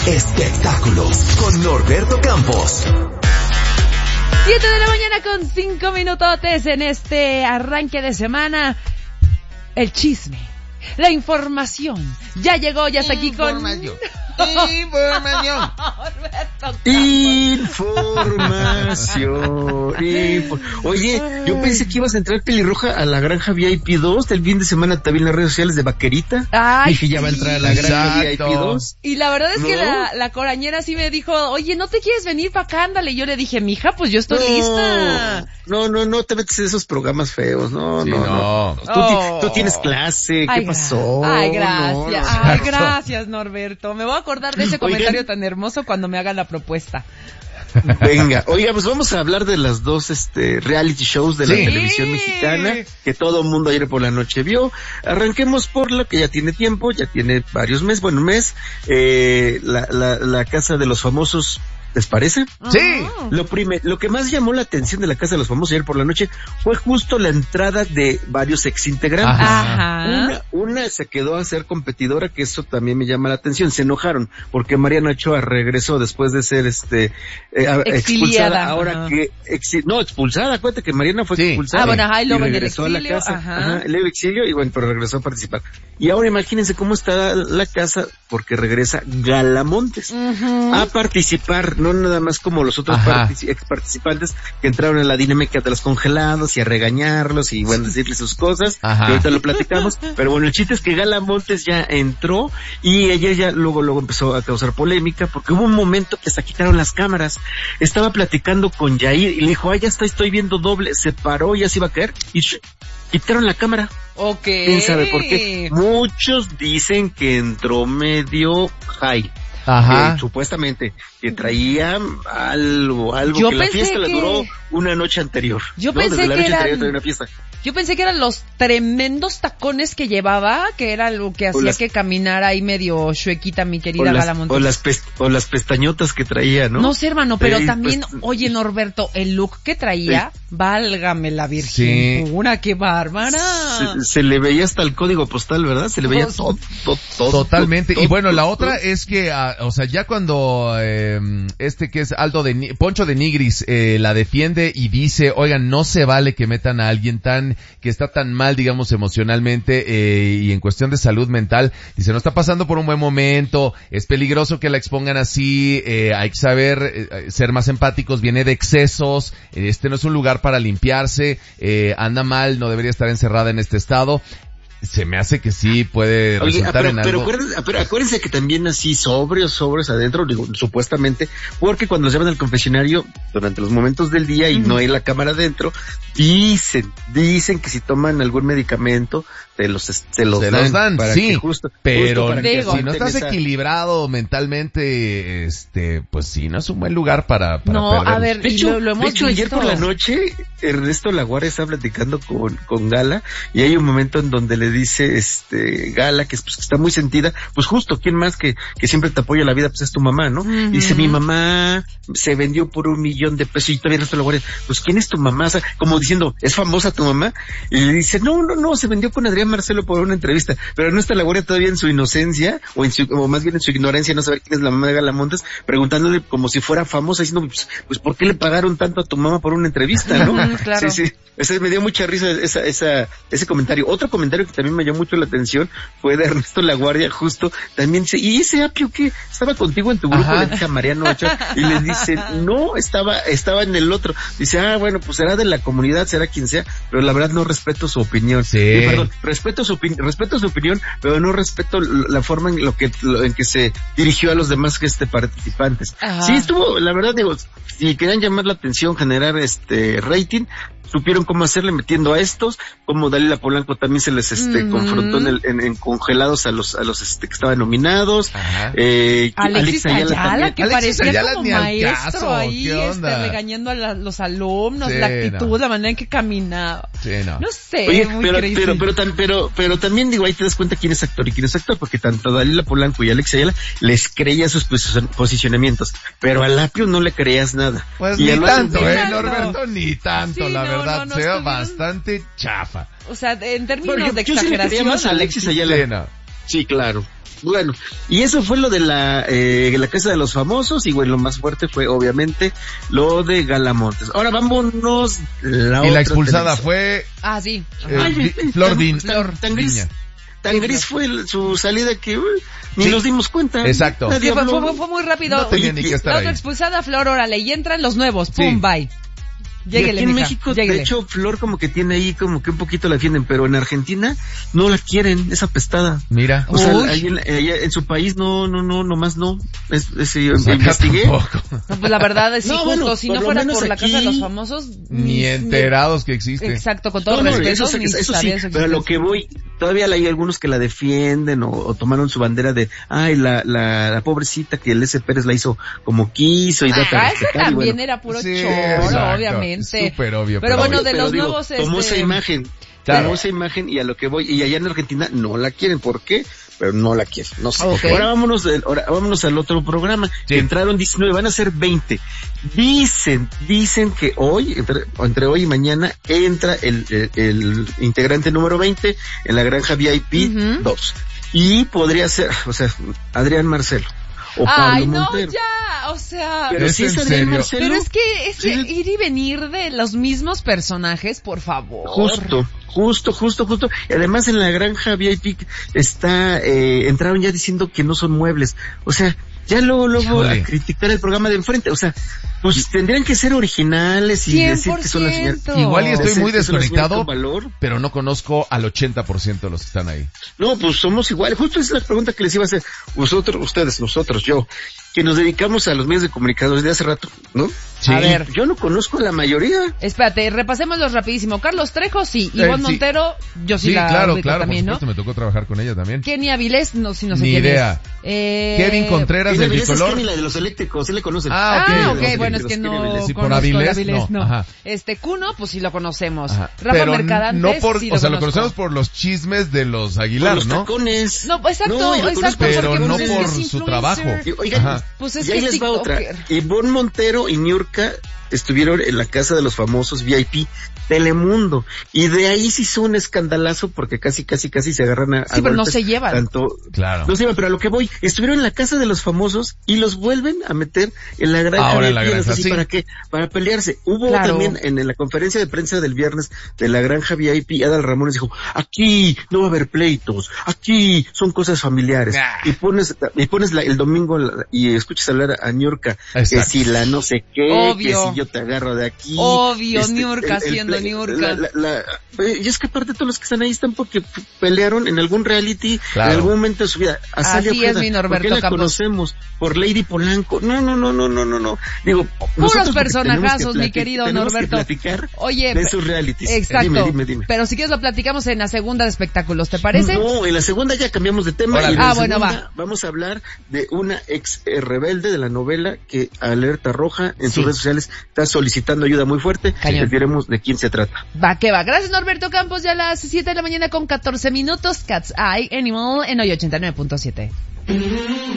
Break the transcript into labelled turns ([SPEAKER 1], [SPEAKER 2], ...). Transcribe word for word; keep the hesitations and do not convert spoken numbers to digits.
[SPEAKER 1] Espectáculos con Norberto Campos.
[SPEAKER 2] Siete de la mañana con cinco minutotes en este arranque de semana. El chisme, la información, ya llegó, ya está aquí con...
[SPEAKER 3] Información. Información.
[SPEAKER 4] Información. Info... Oye, yo pensé que ibas a entrar pelirroja a la granja V I P dos del fin de semana. También en las redes sociales de Vaquerita.
[SPEAKER 2] Ay,
[SPEAKER 4] dije, ya va a entrar a la granja V I P dos.
[SPEAKER 2] Y la verdad es
[SPEAKER 4] ¿No?
[SPEAKER 2] que la, la corañera sí me dijo, oye, ¿no te quieres venir para acá? Ándale. Y yo le dije, mija, pues yo estoy
[SPEAKER 4] no,
[SPEAKER 2] lista.
[SPEAKER 4] No, no, no te metes en esos programas feos. No, sí, no, no. no. Tú,
[SPEAKER 2] oh.
[SPEAKER 4] tú tienes clase.
[SPEAKER 2] Ay,
[SPEAKER 4] ¿Qué pasó?
[SPEAKER 2] Ay, gracias.
[SPEAKER 4] No, no,
[SPEAKER 2] Ay,
[SPEAKER 4] no.
[SPEAKER 2] gracias, Norberto. Me voy a acordar de ese comentario
[SPEAKER 4] Oigan,
[SPEAKER 2] tan hermoso cuando me hagan la propuesta.
[SPEAKER 4] Venga, oiga, pues vamos a hablar de las dos este reality shows de la
[SPEAKER 2] sí.
[SPEAKER 4] televisión mexicana que todo el mundo ayer por la noche vio. Arranquemos por la que ya tiene tiempo, ya tiene varios meses, bueno, un mes, eh, la, la, la Casa de los Famosos. ¿Les parece?
[SPEAKER 3] Sí.
[SPEAKER 4] Lo prime, lo que más llamó la atención de la Casa de los Famosos ayer por la noche fue justo la entrada de varios exintegrantes.
[SPEAKER 2] Ajá.
[SPEAKER 4] Una, una se quedó a ser competidora, que eso también me llama la atención. Se enojaron porque Mariana Ochoa regresó después de ser este eh, expulsada. Ahora
[SPEAKER 2] ajá.
[SPEAKER 4] que exi, no expulsada, acuérdate que Mariana fue
[SPEAKER 3] sí.
[SPEAKER 4] expulsada.
[SPEAKER 2] Ah, bueno, ajá, y luego
[SPEAKER 4] y
[SPEAKER 2] en el
[SPEAKER 4] regresó
[SPEAKER 2] exilio,
[SPEAKER 4] a la casa.
[SPEAKER 2] ajá.
[SPEAKER 4] Ajá, el exilio y bueno, pero regresó a participar. Y ahora imagínense cómo está la casa porque regresa Galamontes
[SPEAKER 2] Uh-huh.
[SPEAKER 4] a participar, no nada más como los otros partici- ex participantes que entraron en la dinámica de los congelados y a regañarlos y bueno, decirles sus cosas,
[SPEAKER 3] Ajá.
[SPEAKER 4] que ahorita lo platicamos, pero bueno, el chiste es que Gala Montes ya entró y ella ya luego luego empezó a causar polémica porque hubo un momento que hasta quitaron las cámaras. Estaba platicando con Yair y le dijo, ay, ya está, estoy viendo doble, se paró, ya se iba a caer y sh- quitaron la cámara.
[SPEAKER 2] Ok.
[SPEAKER 4] ¿Quién sabe por qué? Muchos dicen que entró medio high.
[SPEAKER 3] Ajá.
[SPEAKER 4] Que, supuestamente que traía algo, algo
[SPEAKER 2] Yo
[SPEAKER 4] que la
[SPEAKER 2] pensé
[SPEAKER 4] fiesta
[SPEAKER 2] que...
[SPEAKER 4] le duró una noche anterior.
[SPEAKER 2] Yo
[SPEAKER 4] ¿no?
[SPEAKER 2] pensé
[SPEAKER 4] Desde la
[SPEAKER 2] que
[SPEAKER 4] noche
[SPEAKER 2] eran...
[SPEAKER 4] anterior traía una fiesta.
[SPEAKER 2] Yo pensé que eran los tremendos tacones que llevaba, que era lo que hacía
[SPEAKER 4] las...
[SPEAKER 2] que caminara ahí medio chuequita mi querida
[SPEAKER 4] o las,
[SPEAKER 2] Gala Montes.
[SPEAKER 4] o las, pest- o las pestañotas que traía, ¿no?
[SPEAKER 2] No sé, hermano, pero
[SPEAKER 4] sí,
[SPEAKER 2] también,
[SPEAKER 4] pues...
[SPEAKER 2] oye, Norberto, el look que traía, sí. Válgame la Virgen,
[SPEAKER 3] sí.
[SPEAKER 2] Una, qué bárbara.
[SPEAKER 4] Se, se le veía hasta el código postal, ¿verdad? Se le veía
[SPEAKER 2] Pues,
[SPEAKER 4] todo, todo, todo.
[SPEAKER 3] Totalmente.
[SPEAKER 4] Todo,
[SPEAKER 3] y bueno,
[SPEAKER 4] todo,
[SPEAKER 3] la
[SPEAKER 4] todo.
[SPEAKER 3] otra es que, uh, o sea, ya cuando eh, este que es Aldo de Poncho de Nigris eh, la defiende y dice, oigan, no se vale que metan a alguien tan que está tan mal, digamos, emocionalmente eh, y en cuestión de salud mental. Dice, no está pasando por un buen momento, es peligroso que la expongan así, eh, hay que saber eh, ser más empáticos, viene de excesos, este no es un lugar para limpiarse, eh, anda mal, no debería estar encerrada en este estado. Se me hace que sí puede
[SPEAKER 4] Oye,
[SPEAKER 3] resultar
[SPEAKER 4] pero,
[SPEAKER 3] en
[SPEAKER 4] pero
[SPEAKER 3] algo.
[SPEAKER 4] Acuérdense, pero acuérdense que también así sobrios, sobrios adentro, digo, supuestamente, porque cuando los llevan al confesionario durante los momentos del día y uh-huh. no hay la cámara adentro, dicen, dicen que si toman algún medicamento, te los, te los
[SPEAKER 3] se
[SPEAKER 4] dan.
[SPEAKER 3] los dan,
[SPEAKER 4] para
[SPEAKER 3] sí,
[SPEAKER 4] que justo,
[SPEAKER 3] pero
[SPEAKER 4] justo para que
[SPEAKER 3] si no estás
[SPEAKER 4] esa...
[SPEAKER 3] equilibrado mentalmente, este, pues sí, no es un buen lugar para, para
[SPEAKER 2] no,
[SPEAKER 3] perder.
[SPEAKER 2] a ver,
[SPEAKER 4] de hecho,
[SPEAKER 2] lo, lo hemos
[SPEAKER 4] de hecho
[SPEAKER 2] visto.
[SPEAKER 4] ayer por la noche, Ernesto Laguardia está platicando con, con Gala, y hay un momento en donde le dice, este, Gala, que, pues, que está muy sentida, pues justo, ¿quién más que, que siempre te apoya la vida? Pues es tu mamá, ¿no? Uh-huh. Dice, mi mamá se vendió por un millón de pesos, y todavía Ernesto Laguardia, pues ¿quién es tu mamá? O sea, como diciendo, ¿es famosa tu mamá? Y le dice, no, no, no, se vendió con Adrián Marcelo por una entrevista, pero Ernesto Laguardia todavía en su inocencia, o en su, o más bien en su ignorancia, no saber quién es la mamá de Gala Montes, preguntándole como si fuera famosa, diciendo, pues, pues ¿por qué le pagaron tanto a tu mamá por una entrevista, no?
[SPEAKER 2] Claro.
[SPEAKER 4] Sí, sí. Ese, me dio mucha risa esa, esa, ese comentario. Otro comentario que también me llamó mucho la atención fue de Ernesto Laguardia, justo, también se, ¿y ese Apio qué? Estaba contigo en tu grupo, Ajá. le dice a Mariano Ochoa, y le dice, no, estaba, estaba en el otro. Dice, ah, bueno, pues será de la comunidad, será quien sea, pero la verdad no respeto su opinión.
[SPEAKER 3] Sí.
[SPEAKER 4] Y, perdón, respeto su opinión, respeto su opinión, pero no respeto la forma en lo que, lo, en que se dirigió a los demás este participantes. Ajá. Sí, estuvo, la verdad digo, si querían llamar la atención, generar este rating, supieron cómo hacerle metiendo a estos, como Dalila Polanco también se les este mm-hmm. confrontó en, el, en, en congelados a los a los este que estaban nominados.
[SPEAKER 2] Eh, Alexis, Alexis Ayala, Ayala que
[SPEAKER 3] Alexis
[SPEAKER 2] parecía
[SPEAKER 3] Ayala
[SPEAKER 2] como maestro caso. Ahí, este, regañando a la, los alumnos, sí, la actitud, no. la manera en que caminaba.
[SPEAKER 3] Sí, no.
[SPEAKER 2] no sé,
[SPEAKER 4] Oye,
[SPEAKER 2] muy
[SPEAKER 4] pero,
[SPEAKER 2] crazy.
[SPEAKER 4] pero, pero, pero, pero, pero también digo, ahí te das cuenta quién es actor y quién es actor, porque tanto Dalila Polanco y Alexis Ayala les creía sus posicionamientos, pero a Lapio no le creías nada.
[SPEAKER 3] Pues
[SPEAKER 4] y
[SPEAKER 3] ni tanto,
[SPEAKER 4] no,
[SPEAKER 3] eh, Norberto, ni tanto,
[SPEAKER 2] sí,
[SPEAKER 3] la
[SPEAKER 2] no,
[SPEAKER 3] verdad,
[SPEAKER 2] no, no,
[SPEAKER 3] se ve
[SPEAKER 2] no,
[SPEAKER 3] bastante chafa.
[SPEAKER 2] O sea, en términos
[SPEAKER 4] bueno, yo,
[SPEAKER 2] de
[SPEAKER 4] yo
[SPEAKER 2] exageración.
[SPEAKER 4] Sí más a Alexis Ayala.
[SPEAKER 3] Sí, no.
[SPEAKER 4] Sí, claro. Bueno, y eso fue lo de la eh, la Casa de los Famosos, y bueno, lo más fuerte fue obviamente lo de Gala Montes. Ahora vámonos la
[SPEAKER 3] y
[SPEAKER 4] otra
[SPEAKER 3] la expulsada
[SPEAKER 4] televisora.
[SPEAKER 3] fue
[SPEAKER 2] Ah, sí.
[SPEAKER 3] eh,
[SPEAKER 4] Ay,
[SPEAKER 3] Di-
[SPEAKER 4] ay,
[SPEAKER 3] Flor
[SPEAKER 4] tan-
[SPEAKER 3] Din
[SPEAKER 4] tan- tan gris.
[SPEAKER 3] Viña.
[SPEAKER 4] Tan gris fue el- su salida que uy, ni
[SPEAKER 3] Sí.
[SPEAKER 4] nos dimos cuenta.
[SPEAKER 3] Exacto.
[SPEAKER 4] Nadie
[SPEAKER 2] Sí, fue,
[SPEAKER 4] habló.
[SPEAKER 2] fue- fue muy rápido.
[SPEAKER 3] No tenía ni que
[SPEAKER 2] La
[SPEAKER 3] estar
[SPEAKER 2] otra
[SPEAKER 3] ahí.
[SPEAKER 2] expulsada, Flor, órale, y entran los nuevos.
[SPEAKER 3] Sí.
[SPEAKER 2] Pum, bye.
[SPEAKER 4] Y
[SPEAKER 2] Lléguele,
[SPEAKER 4] aquí en
[SPEAKER 2] mija,
[SPEAKER 4] México,
[SPEAKER 2] lléguele.
[SPEAKER 4] de hecho, Flor como que tiene ahí como que un poquito la defienden, pero en Argentina no la quieren, esa pestada.
[SPEAKER 3] Mira.
[SPEAKER 4] O sea,
[SPEAKER 2] Uy.
[SPEAKER 4] ahí en, allá en su país no, no, no, nomás no. Es, es, eh,
[SPEAKER 3] Acá
[SPEAKER 4] investigué.
[SPEAKER 3] tampoco.
[SPEAKER 2] No, pues la verdad es sí,
[SPEAKER 4] No,
[SPEAKER 2] justo,
[SPEAKER 4] bueno,
[SPEAKER 2] si
[SPEAKER 4] por
[SPEAKER 2] no
[SPEAKER 4] lo
[SPEAKER 2] fuera
[SPEAKER 4] menos
[SPEAKER 2] por la
[SPEAKER 4] aquí-
[SPEAKER 2] Casa de los Famosos...
[SPEAKER 3] Ni enterados que existe.
[SPEAKER 2] Exacto, con todo
[SPEAKER 4] No, no,
[SPEAKER 2] respeto,
[SPEAKER 4] eso,
[SPEAKER 2] ni
[SPEAKER 4] eso sí,
[SPEAKER 2] sabía su
[SPEAKER 4] pero a lo
[SPEAKER 2] existencia.
[SPEAKER 4] que voy, todavía hay algunos que la defienden o, o tomaron su bandera de, ay, la, la, la pobrecita que el S. Pérez la hizo como quiso y da
[SPEAKER 2] Ah, eso
[SPEAKER 4] respetar, y
[SPEAKER 2] también
[SPEAKER 4] bueno.
[SPEAKER 2] era puro
[SPEAKER 3] Sí,
[SPEAKER 2] choro,
[SPEAKER 3] exacto.
[SPEAKER 2] obviamente.
[SPEAKER 3] Súper obvio.
[SPEAKER 2] Pero bueno,
[SPEAKER 4] Oye,
[SPEAKER 2] de los
[SPEAKER 4] digo,
[SPEAKER 2] nuevos,
[SPEAKER 4] tomó
[SPEAKER 2] este-
[SPEAKER 4] esa imagen,
[SPEAKER 3] Claro.
[SPEAKER 4] tomó esa imagen y a lo que voy, y allá en Argentina no la quieren, ¿por qué? Pero no la quieren, no sé.
[SPEAKER 2] Ok.
[SPEAKER 4] Ahora vámonos, del- ahora vámonos al otro programa,
[SPEAKER 3] Sí.
[SPEAKER 4] que entraron diecinueve, van a ser veinte. Dicen, dicen que hoy, entre, entre hoy y mañana, entra el, el, el integrante número veinte en la granja V I P
[SPEAKER 2] Ujú.
[SPEAKER 4] dos. Y podría ser, o sea, Adrián Marcelo o Pablo
[SPEAKER 2] Ay, no,
[SPEAKER 4] Montero.
[SPEAKER 2] ya, o sea...
[SPEAKER 4] Pero
[SPEAKER 3] ¿Es
[SPEAKER 4] si es
[SPEAKER 3] en
[SPEAKER 4] Adrián
[SPEAKER 3] serio?
[SPEAKER 4] Marcelo.
[SPEAKER 2] Pero es que, es que
[SPEAKER 4] Sí.
[SPEAKER 2] ir y venir de los mismos personajes, por favor.
[SPEAKER 4] Justo, justo, justo, justo. Y además en la granja V I P está, eh, entraron ya diciendo que no son muebles. O sea, ya luego, luego
[SPEAKER 3] Híjole.
[SPEAKER 4] a criticar el programa de enfrente. O sea, pues tendrían que ser originales y
[SPEAKER 2] cien
[SPEAKER 4] decir
[SPEAKER 2] por
[SPEAKER 4] que son las señoras.
[SPEAKER 2] ciento.
[SPEAKER 3] Igual y estoy
[SPEAKER 4] decir
[SPEAKER 3] muy
[SPEAKER 4] que son las señoras
[SPEAKER 3] desconectado,
[SPEAKER 4] con valor.
[SPEAKER 3] pero no conozco al ochenta por ciento de los que están ahí.
[SPEAKER 4] No, pues somos iguales. Justo esa es la pregunta que les iba a hacer. Vosotros, ustedes, nosotros, yo, que nos dedicamos a los medios de comunicación desde hace rato, ¿no?
[SPEAKER 3] Sí.
[SPEAKER 2] A ver.
[SPEAKER 4] Yo no conozco a la mayoría.
[SPEAKER 2] Espérate, repasémoslos rapidísimo. Carlos Trejo, sí.
[SPEAKER 3] Eh,
[SPEAKER 2] Ivonne
[SPEAKER 3] sí.
[SPEAKER 2] Montero, yo sí,
[SPEAKER 3] Sí,
[SPEAKER 2] la
[SPEAKER 3] claro,
[SPEAKER 2] ubico
[SPEAKER 3] claro,
[SPEAKER 2] también,
[SPEAKER 3] por
[SPEAKER 2] ¿no?
[SPEAKER 3] supuesto, me tocó trabajar con ella también.
[SPEAKER 2] Kenny Avilés, no, si no sé
[SPEAKER 3] Ni
[SPEAKER 2] quién
[SPEAKER 3] idea.
[SPEAKER 2] es. Eh,
[SPEAKER 3] Kevin Contreras
[SPEAKER 4] Y
[SPEAKER 3] del
[SPEAKER 4] la belleza es
[SPEAKER 3] bicolor.
[SPEAKER 4] Kenny, la de los eléctricos, sí le conocen.
[SPEAKER 3] Ah, ok.
[SPEAKER 2] Ah,
[SPEAKER 3] ok,
[SPEAKER 2] ok,
[SPEAKER 3] ok.
[SPEAKER 2] bueno, es que
[SPEAKER 4] Los
[SPEAKER 2] no
[SPEAKER 4] Kenny Avilés.
[SPEAKER 3] Sí, por
[SPEAKER 2] conozco
[SPEAKER 3] Avilés,
[SPEAKER 2] a Avilés,
[SPEAKER 3] no,
[SPEAKER 2] no.
[SPEAKER 3] ajá.
[SPEAKER 2] Este, Cuno, pues sí lo conocemos.
[SPEAKER 3] Ajá.
[SPEAKER 2] Rafa
[SPEAKER 3] Pero
[SPEAKER 2] Mercadantes,
[SPEAKER 3] no por,
[SPEAKER 2] sí
[SPEAKER 3] o sea, lo
[SPEAKER 2] conozco.
[SPEAKER 3] conocemos por los chismes de los
[SPEAKER 4] Por
[SPEAKER 3] Aguilar,
[SPEAKER 4] los
[SPEAKER 3] ¿no?
[SPEAKER 4] tacones.
[SPEAKER 2] No, exacto,
[SPEAKER 4] No, y lo
[SPEAKER 2] exacto,
[SPEAKER 4] conozco,
[SPEAKER 3] pero
[SPEAKER 2] porque
[SPEAKER 3] no
[SPEAKER 2] pues, es
[SPEAKER 3] por
[SPEAKER 2] que es
[SPEAKER 3] su
[SPEAKER 2] influencer.
[SPEAKER 3] trabajo.
[SPEAKER 4] Y, oigan,
[SPEAKER 3] Ajá.
[SPEAKER 2] Pues es
[SPEAKER 4] y ahí
[SPEAKER 2] que es
[SPEAKER 4] les va otra.
[SPEAKER 2] tiktoker.
[SPEAKER 4] Ivonne Montero y Niurka estuvieron en la casa de los famosos V I P Telemundo, y de ahí se hizo un escandalazo porque casi, casi, casi se agarran a, a
[SPEAKER 2] Sí, pero no
[SPEAKER 4] golpes,
[SPEAKER 2] se llevan.
[SPEAKER 4] Tanto,
[SPEAKER 3] Claro.
[SPEAKER 4] no se llevan, pero a lo que voy, estuvieron en la casa de los famosos y los vuelven a meter en la granja.
[SPEAKER 3] Ahora
[SPEAKER 4] V I P,
[SPEAKER 3] en la granja,
[SPEAKER 4] así,
[SPEAKER 3] sí.
[SPEAKER 4] ¿para qué? Para pelearse. Hubo
[SPEAKER 2] Claro.
[SPEAKER 4] también en, en la conferencia de prensa del viernes de la granja V I P, Adal Ramones dijo, aquí no va a haber pleitos, aquí son cosas familiares.
[SPEAKER 3] Ah.
[SPEAKER 4] Y pones, y pones la- el domingo la- y escuchas hablar a Niurka, que
[SPEAKER 3] Exacto.
[SPEAKER 4] si la no sé qué,
[SPEAKER 2] Obvio.
[SPEAKER 4] que si yo te agarro de aquí.
[SPEAKER 2] Obvio, Niurka
[SPEAKER 4] el- el
[SPEAKER 2] siendo
[SPEAKER 4] ple-
[SPEAKER 2] Niurka.
[SPEAKER 4] la- la- la- eh, y es que aparte todos los que están ahí están porque p- pelearon en algún reality,
[SPEAKER 3] Claro.
[SPEAKER 4] en algún momento de su vida. Azalea
[SPEAKER 2] Así es,
[SPEAKER 4] Ojeda,
[SPEAKER 2] mi Norberto
[SPEAKER 4] ¿por qué la
[SPEAKER 2] Campos.
[SPEAKER 4] conocemos? Por Lady Polanco. No, no, no, no, no, no, no. Digo,
[SPEAKER 2] Puros
[SPEAKER 4] nosotros porque
[SPEAKER 2] personajazos,
[SPEAKER 4] tenemos que
[SPEAKER 2] mi
[SPEAKER 4] plati-
[SPEAKER 2] querido
[SPEAKER 4] tenemos que
[SPEAKER 2] Norberto.
[SPEAKER 4] platicar
[SPEAKER 2] Oye,
[SPEAKER 4] de
[SPEAKER 2] pe-
[SPEAKER 4] esos realities.
[SPEAKER 2] Exacto.
[SPEAKER 4] Dime, dime, dime.
[SPEAKER 2] Pero si quieres lo platicamos en la segunda de espectáculos, ¿te parece?
[SPEAKER 4] No, en la segunda ya cambiamos de tema.
[SPEAKER 3] Órale.
[SPEAKER 4] Y en la
[SPEAKER 2] Ah, bueno,
[SPEAKER 4] segunda
[SPEAKER 2] va.
[SPEAKER 4] Vamos a hablar de una ex eh, rebelde de la novela que Alerta Roja en
[SPEAKER 3] Sí.
[SPEAKER 4] sus redes sociales está solicitando ayuda muy fuerte.
[SPEAKER 2] Cañón.
[SPEAKER 4] Les diremos de quién se trata.
[SPEAKER 2] Va que va. Gracias, Norberto Campos. Ya a las siete de la mañana con catorce minutos. Cat's Eye Animal en hoy ochenta y nueve punto siete.